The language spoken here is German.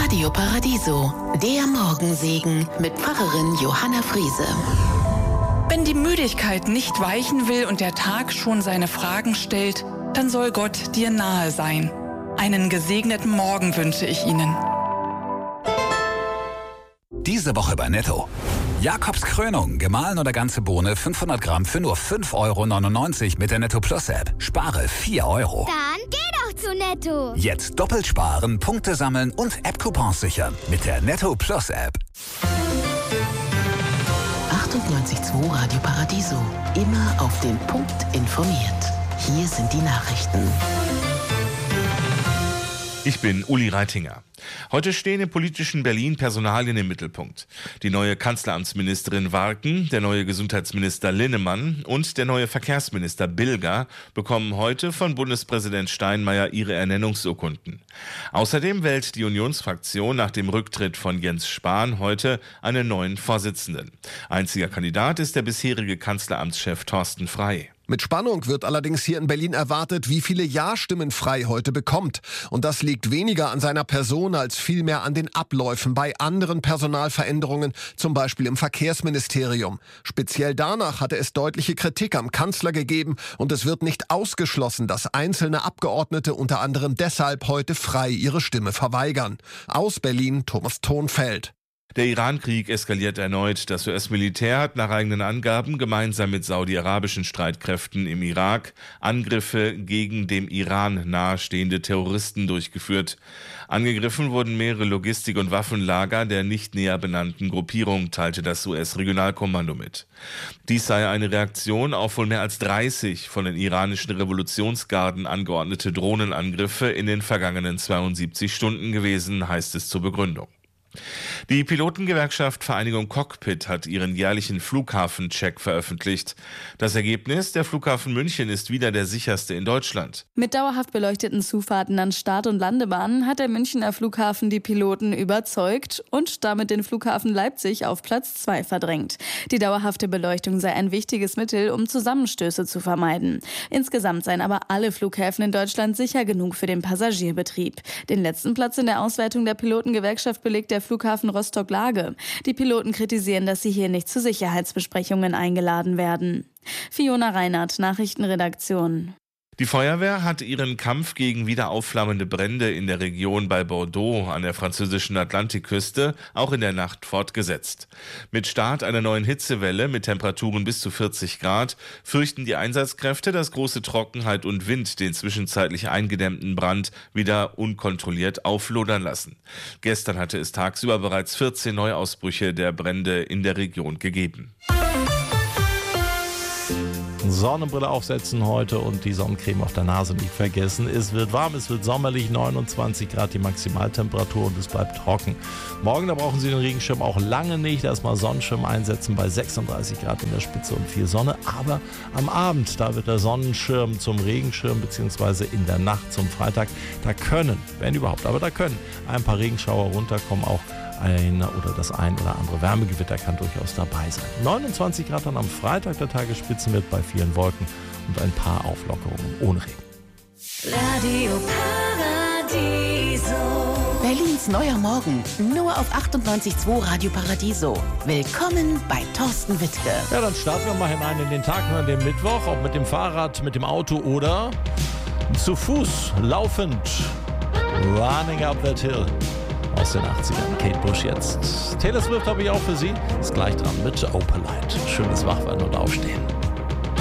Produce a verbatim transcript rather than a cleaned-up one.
Radio Paradiso, der Morgensegen mit Pfarrerin Johanna Friese. Wenn die Müdigkeit nicht weichen will und der Tag schon seine Fragen stellt, dann soll Gott dir nahe sein. Einen gesegneten Morgen wünsche ich Ihnen. Diese Woche bei Netto. Jakobs Krönung, gemahlen oder ganze Bohne, fünfhundert Gramm für nur fünf Euro neunundneunzig mit der Netto Plus App. Spare vier Euro. Dann geh doch zu Netto. Jetzt doppelt sparen, Punkte sammeln und App-Coupons sichern mit der Netto Plus App. achtundneunzig Komma zwei Radio Paradiso. Immer auf den Punkt informiert. Hier sind die Nachrichten. Ich bin Uli Reitinger. Heute stehen im politischen Berlin Personalien im Mittelpunkt. Die neue Kanzleramtsministerin Warken, der neue Gesundheitsminister Linnemann und der neue Verkehrsminister Bilger bekommen heute von Bundespräsident Steinmeier ihre Ernennungsurkunden. Außerdem wählt die Unionsfraktion nach dem Rücktritt von Jens Spahn heute einen neuen Vorsitzenden. Einziger Kandidat ist der bisherige Kanzleramtschef Thorsten Frey. Mit Spannung wird allerdings hier in Berlin erwartet, wie viele Ja-Stimmen Frey heute bekommt. Und das liegt weniger an seiner Person als vielmehr an den Abläufen bei anderen Personalveränderungen, zum Beispiel im Verkehrsministerium. Speziell danach hatte es deutliche Kritik am Kanzler gegeben und es wird nicht ausgeschlossen, dass einzelne Abgeordnete unter anderem deshalb heute Frey ihre Stimme verweigern. Aus Berlin Thomas Thonfeld. Der Iran-Krieg eskaliert erneut. Das U S-Militär hat nach eigenen Angaben gemeinsam mit saudi-arabischen Streitkräften im Irak Angriffe gegen dem Iran nahestehende Terroristen durchgeführt. Angegriffen wurden mehrere Logistik- und Waffenlager der nicht näher benannten Gruppierung, teilte das U S-Regionalkommando mit. Dies sei eine Reaktion auf wohl mehr als dreißig von den iranischen Revolutionsgarden angeordnete Drohnenangriffe in den vergangenen zweiundsiebzig Stunden gewesen, heißt es zur Begründung. Die Pilotengewerkschaft Vereinigung Cockpit hat ihren jährlichen Flughafencheck veröffentlicht. Das Ergebnis: Der Flughafen München ist wieder der sicherste in Deutschland. Mit dauerhaft beleuchteten Zufahrten an Start- und Landebahnen hat der Münchner Flughafen die Piloten überzeugt und damit den Flughafen Leipzig auf Platz zwei verdrängt. Die dauerhafte Beleuchtung sei ein wichtiges Mittel, um Zusammenstöße zu vermeiden. Insgesamt seien aber alle Flughäfen in Deutschland sicher genug für den Passagierbetrieb. Den letzten Platz in der Auswertung der Pilotengewerkschaft belegt der Flughafen Rostock-Lage. Die Piloten kritisieren, dass sie hier nicht zu Sicherheitsbesprechungen eingeladen werden. Fiona Reinhardt, Nachrichtenredaktion. Die Feuerwehr hat ihren Kampf gegen wieder aufflammende Brände in der Region bei Bordeaux an der französischen Atlantikküste auch in der Nacht fortgesetzt. Mit Start einer neuen Hitzewelle mit Temperaturen bis zu vierzig Grad fürchten die Einsatzkräfte, dass große Trockenheit und Wind den zwischenzeitlich eingedämmten Brand wieder unkontrolliert auflodern lassen. Gestern hatte es tagsüber bereits vierzehn Neuausbrüche der Brände in der Region gegeben. Sonnenbrille aufsetzen heute und die Sonnencreme auf der Nase nicht vergessen. Es wird warm, es wird sommerlich, neunundzwanzig Grad die Maximaltemperatur und es bleibt trocken. Morgen, da brauchen Sie den Regenschirm auch lange nicht. Erstmal Sonnenschirm einsetzen bei sechsunddreißig Grad in der Spitze und viel Sonne. Aber am Abend, da wird der Sonnenschirm zum Regenschirm beziehungsweise in der Nacht zum Freitag. Da können, wenn überhaupt, aber da können ein paar Regenschauer runterkommen, auch ein oder das ein oder andere Wärmegewitter kann durchaus dabei sein. neunundzwanzig Grad dann am Freitag, der Tagesspitzenwert bei vielen Wolken und ein paar Auflockerungen ohne Regen. Radio Paradiso. Berlins neuer Morgen, nur auf achtundneunzig Komma zwei Radio Paradiso. Willkommen bei Thorsten Wittke. Ja, dann starten wir mal hinein in den Tag, an dem Mittwoch, ob mit dem Fahrrad, mit dem Auto oder zu Fuß, laufend. Running up that hill. Aus den achtzigern. Kate Bush jetzt. Taylor Swift habe ich auch für Sie. Ist gleich dran mit Opalite. Schönes Wachwerden und Aufstehen.